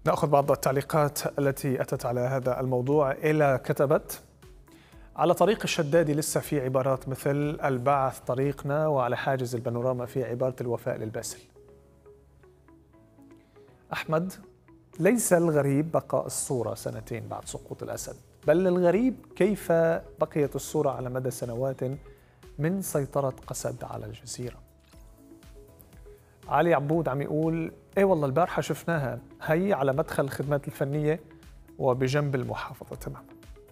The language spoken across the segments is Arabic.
نأخذ بعض التعليقات التي أتت على هذا الموضوع. إلى كتبت: على طريق الشدادي لسه في عبارات مثل البعث طريقنا، وعلى حاجز البانوراما في عبارة الوفاء للباسل. أحمد: ليس الغريب بقاء الصورة سنتين بعد سقوط الأسد، بل الغريب كيف بقيت الصورة على مدى سنوات من سيطرة قسد على الجزيرة. علي عبود عم يقول: ايه والله البارحة شفناها، هي على مدخل الخدمات الفنية وبجنب المحافظة تماما.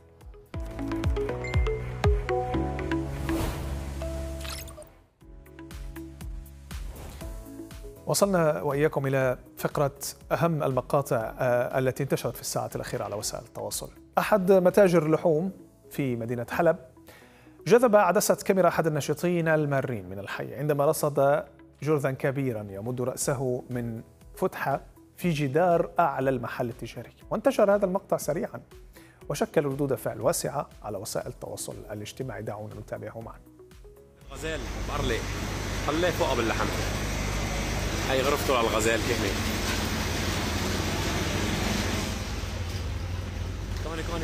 وصلنا وإياكم إلى فقرة أهم المقاطع التي انتشرت في الساعات الأخيرة على وسائل التواصل. أحد متاجر اللحوم في مدينة حلب جذب عدسة كاميرا أحد الناشطين المارين من الحي عندما رصد جرذا كبيرا يمد رأسه من فتحة في جدار أعلى المحل التجاري، وانتشر هذا المقطع سريعا وشكل ردود فعل واسعة على وسائل التواصل الاجتماعي. دعونا نتابعه معا. غزال بقرلي خليه فوق باللحم، هي غرفته للغزال كيف هيك. كوني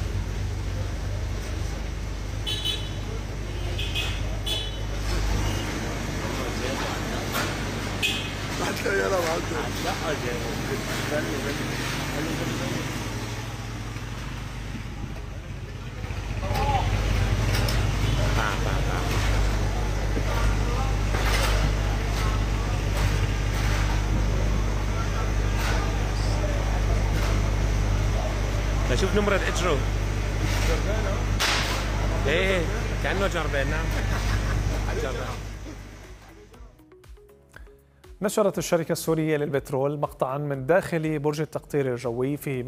يلا بعد شوف نمرة اجره. ايه كأنه جربان. نعم. نشرت الشركة السورية للبترول مقطعا من داخل برج التقطير الجوي في